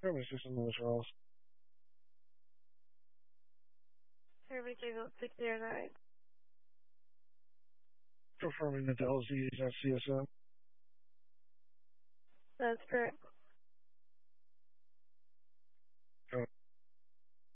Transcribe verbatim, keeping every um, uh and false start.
Probably see some of the Charles. Everybody gave out six zero nine. Confirming that the L Z is at C S M. That's correct.